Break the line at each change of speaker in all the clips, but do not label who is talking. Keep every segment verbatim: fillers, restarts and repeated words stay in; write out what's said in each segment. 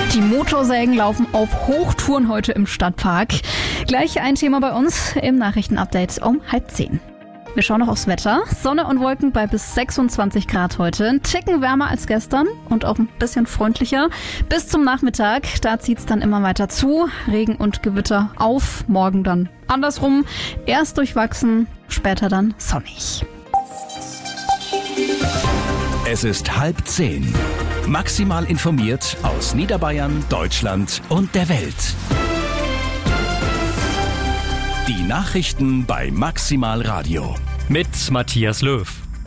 Die Motorsägen laufen auf Hochtouren heute im Stadtpark. Gleich ein Thema bei uns im Nachrichtenupdate um halb zehn. Wir schauen noch aufs Wetter. Sonne und Wolken bei bis sechsundzwanzig Grad heute. Ein Ticken wärmer als gestern und auch ein bisschen freundlicher. Bis zum Nachmittag, da zieht's dann immer weiter zu. Regen und Gewitter auf. Morgen dann andersrum. Erst durchwachsen, später dann sonnig.
Es ist halb zehn. Maximal informiert aus Niederbayern, Deutschland und der Welt. Die Nachrichten bei Maximal Radio.
Mit Matthias Löw.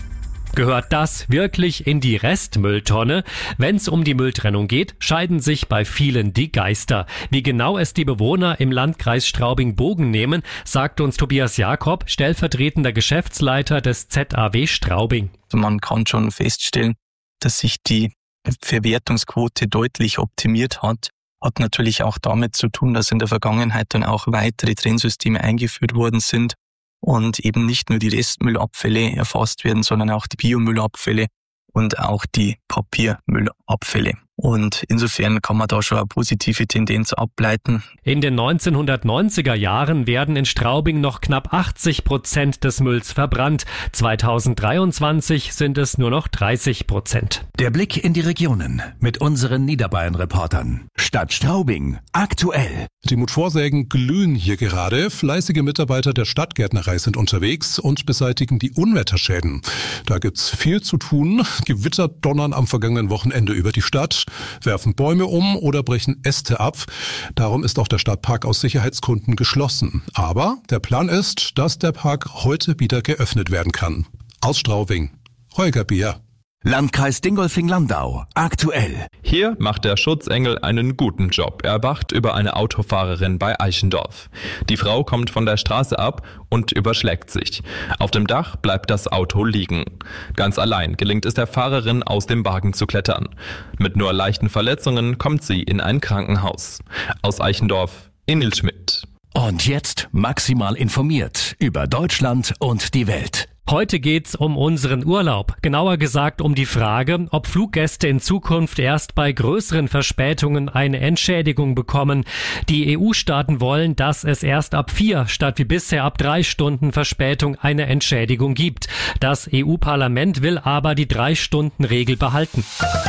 Gehört das wirklich in die Restmülltonne? Wenn es um die Mülltrennung geht, scheiden sich bei vielen die Geister. Wie genau es die Bewohner im Landkreis Straubing-Bogen nehmen, sagt uns Tobias Jakob, stellvertretender Geschäftsleiter des Z A W Straubing.
Man kann schon feststellen, dass sich die Verwertungsquote deutlich optimiert hat. Hat natürlich auch damit zu tun, dass in der Vergangenheit dann auch weitere Trennsysteme eingeführt worden sind und eben nicht nur die Restmüllabfälle erfasst werden, sondern auch die Biomüllabfälle und auch die Papiermüllabfälle. Und insofern kann man da schon eine positive Tendenz ableiten.
In den neunzehnhundertneunziger Jahren werden in Straubing noch knapp achtzig Prozent des Mülls verbrannt. zweitausenddreiundzwanzig sind es nur noch dreißig Prozent.
Der Blick in die Regionen mit unseren Niederbayern-Reportern. Stadt Straubing, aktuell.
Die Motorsägen glühen hier gerade. Fleißige Mitarbeiter der Stadtgärtnerei sind unterwegs und beseitigen die Unwetterschäden. Da gibt's viel zu tun. Gewitter donnern am vergangenen Wochenende über die Stadt, werfen Bäume um oder brechen Äste ab. Darum ist auch der Stadtpark aus Sicherheitsgründen geschlossen. Aber der Plan ist, dass der Park heute wieder geöffnet werden kann. Aus Straubing, Holger Bier.
Landkreis Dingolfing-Landau, aktuell.
Hier macht der Schutzengel einen guten Job. Er wacht über eine Autofahrerin bei Eichendorf. Die Frau kommt von der Straße ab und überschlägt sich. Auf dem Dach bleibt das Auto liegen. Ganz allein gelingt es der Fahrerin, aus dem Wagen zu klettern. Mit nur leichten Verletzungen kommt sie in ein Krankenhaus. Aus Eichendorf, Emil Schmidt.
Und jetzt maximal informiert über Deutschland und die Welt.
Heute geht's um unseren Urlaub, genauer gesagt um die Frage, ob Fluggäste in Zukunft erst bei größeren Verspätungen eine Entschädigung bekommen. Die E U-Staaten wollen, dass es erst ab vier statt wie bisher ab drei Stunden Verspätung eine Entschädigung gibt. Das E U-Parlament will aber die Drei-Stunden-Regel behalten.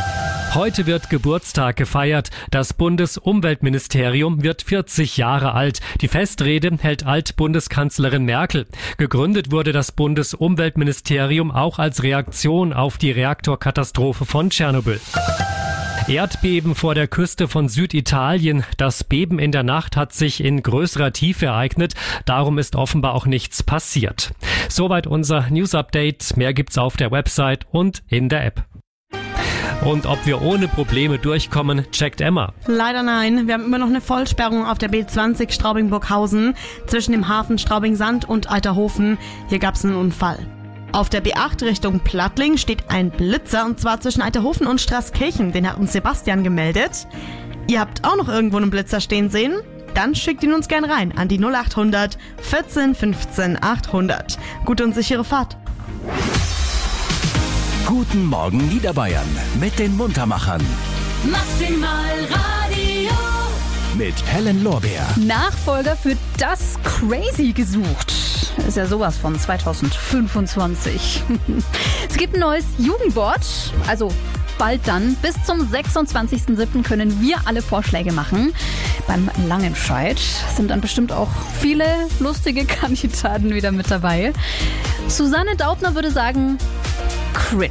Heute wird Geburtstag gefeiert. Das Bundesumweltministerium wird vierzig Jahre alt. Die Festrede hält Alt-Bundeskanzlerin Merkel. Gegründet wurde das Bundesumweltministerium auch als Reaktion auf die Reaktorkatastrophe von Tschernobyl. Erdbeben vor der Küste von Süditalien. Das Beben in der Nacht hat sich in größerer Tiefe ereignet. Darum ist offenbar auch nichts passiert. Soweit unser News-Update. Mehr gibt's auf der Website und in der App. Und ob wir ohne Probleme durchkommen, checkt Emma.
Leider nein. Wir haben immer noch eine Vollsperrung auf der B zwanzig Straubing-Burghausen zwischen dem Hafen Straubing-Sand und Alterhofen. Hier gab es einen Unfall. Auf der B acht Richtung Plattling steht ein Blitzer und zwar zwischen Alterhofen und Straßkirchen. Den hat uns Sebastian gemeldet. Ihr habt auch noch irgendwo einen Blitzer stehen sehen? Dann schickt ihn uns gern rein an die null acht hundert vierzehn fünfzehn achthundert. Gute und sichere Fahrt.
Guten Morgen Niederbayern mit den Muntermachern.
Maximal Radio.
Mit Helen Lorbeer.
Nachfolger für Das Crazy gesucht. Ist ja sowas von zweitausendfünfundzwanzig. Es gibt ein neues Jugendwort, also bald dann. Bis zum sechsundzwanzigsten siebten können wir alle Vorschläge machen. Beim Langenscheid sind dann bestimmt auch viele lustige Kandidaten wieder mit dabei. Susanne Daubner würde sagen, cringe.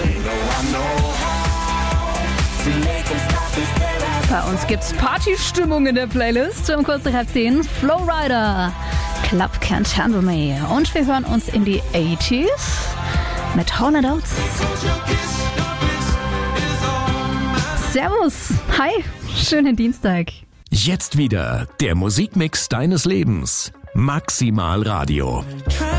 Bei uns gibt's Partystimmung in der Playlist. Um kurz nach halb zehn, Flowrider, Club Can't Handle Me. Und wir hören uns in die achtziger mit Hall and Oates. Servus, hi, schönen Dienstag.
Jetzt wieder der Musikmix deines Lebens. Maximal Radio.